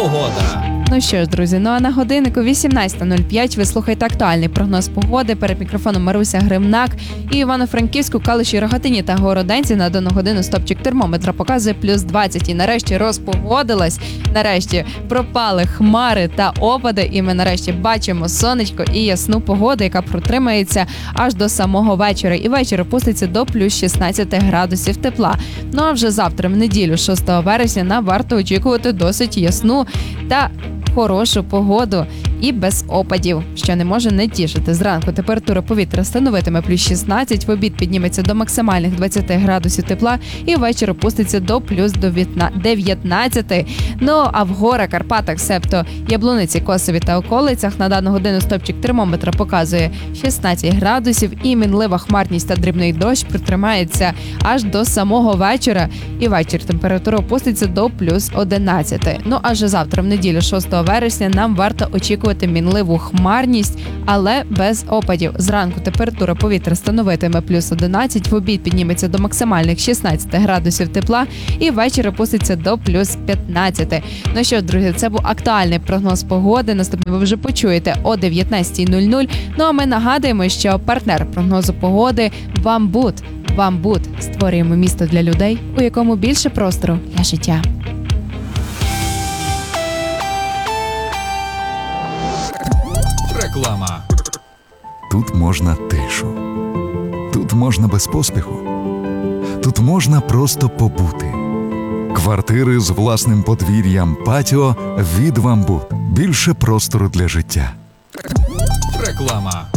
погода. Ну що ж, друзі, а на годиннику 18:05 ви слухаєте актуальний прогноз погоди. Перед мікрофоном Маруся Гримнак. І Івано-Франківську, Калуші, Рогатині та Городенці на дану годину стопчик термометра показує плюс 20. І нарешті розпогодилась, нарешті пропали хмари та опади, і ми нарешті бачимо сонечко і ясну погоду, яка протримається аж до самого вечора. І вечір опуститься до плюс 16 градусів тепла. Ну а вже завтра, в неділю, 6 вересня, нам варто очікувати досить ясну та хорошу погоду і без опадів, що не може не тішити. Зранку температура повітря становитиме плюс 16, в обід підніметься до максимальних 20 градусів тепла і ввечері опуститься до плюс 19. Ну а в горах, Карпатах, себто Яблуниці, Косові та околицях на дану годину стопчик термометра показує 16 градусів і мінлива хмарність та дрібний дощ притримається аж до самого вечора. І ввечері температура опуститься до плюс 11. Ну а вже завтра, в неділю, 6 вересня, нам варто очікувати мінливу хмарність, але без опадів. Зранку температура повітря становитиме плюс 11, в обід підніметься до максимальних 16 градусів тепла і ввечері опуститься до плюс 15. Ну що, друзі, це був актуальний прогноз погоди. Наступний ви вже почуєте о 19:00. Ну а ми нагадуємо, що партнер прогнозу погоди Бамбут. Бамбут. Створюємо місто для людей, у якому більше простору для життя. Реклама. Тут можна тишу. Тут можна без поспіху. Тут можна просто побути. Квартири з власним подвір'ям, патіо від Бамбут. Більше простору для життя. Реклама.